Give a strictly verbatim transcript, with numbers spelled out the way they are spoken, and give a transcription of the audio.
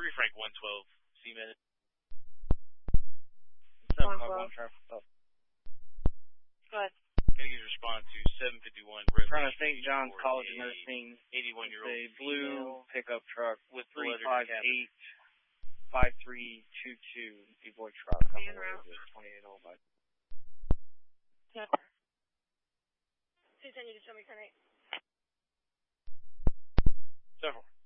three Frank one twelve, C-Med. seven five one traffic stop. Go ahead. Can you respond to seven fifty-one Red In front of Saint John's College of Nursing. eighty-one-year-old a blue pickup truck with three five eight five three two two D-Boy truck on the way to twenty-eight oh five. Jennifer. Continue to show me ten eight. Several.